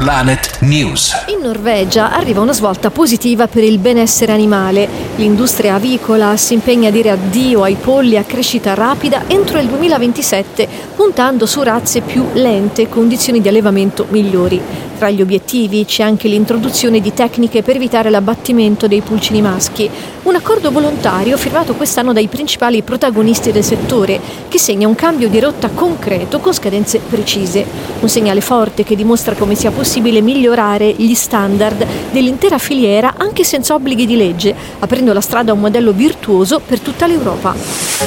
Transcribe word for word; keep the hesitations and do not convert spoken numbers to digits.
Planet News. In Norvegia arriva una svolta positiva per il benessere animale. L'industria avicola si impegna a dire addio ai polli a crescita rapida entro il duemilaventisette, puntando su razze più lente e condizioni di allevamento migliori. Tra gli obiettivi c'è anche l'introduzione di tecniche per evitare l'abbattimento dei pulcini maschi. Un accordo volontario firmato quest'anno dai principali protagonisti del settore, che segna un cambio di rotta concreto con scadenze precise. Un segnale forte che dimostra come sia possibile migliorare gli standard dell'intera filiera anche senza obblighi di legge, aprendo la strada a un modello virtuoso per tutta l'Europa.